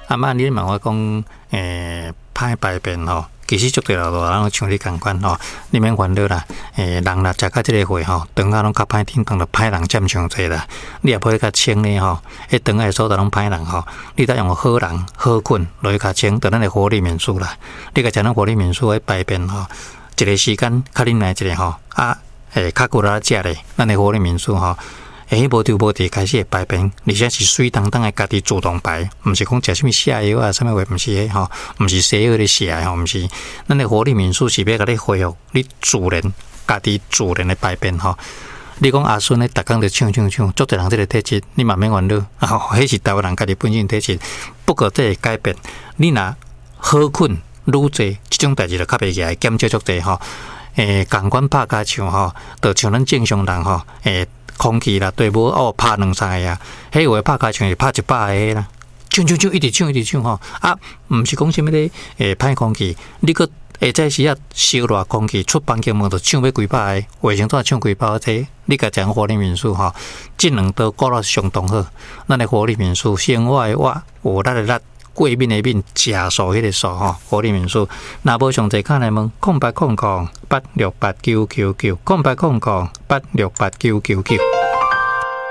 嘛，你问我讲，歹排便吼，其实足多老大人像你共款吼，你免烦恼啦。人啦，食到即个岁吼，肠仔拢较歹叮当，就歹人占上济啦。你也不会较清呢吼，迄肠仔所在拢歹人吼，你得用好人好困落去较清，就咱的活力民宿啦。你甲食咱活力民宿的排便吼，一个时间较恁来一个吼，较久啦食咧，咱的活力民宿吼。无丢无地开始排便，而且是水当当的家己主动排，毋是讲食什么泻药啊，什么话，毋是迄吼，毋是西药咧泻吼，毋是。咱的活力民宿是要甲你恢复你自然家己自然的排便吼。你讲阿孙咧，逐工就唱，足侪人即个体质，你嘛免烦恼，迄是台湾人家己本身体质，不过这会改变。你若好困愈济，即种代志就较袂起来，减少足济吼。共款拍加唱吼，就像咱正常人吼，空气啦，对无拍2、3个啊，迄有诶拍加唱是拍100个啦，唱一直唱吼，毋是讲啥物咧，歹空气，你个下早时啊烧热空气出房间门就唱要几百个，卫生纸唱几百个这，你甲讲活力民宿吼，即2道顾了相当好，咱诶活力民宿生活诶活，有力诶力。过敏的敏，食素迄个素吼，活力民宿。若无详细看来问，0800868999，0800868999。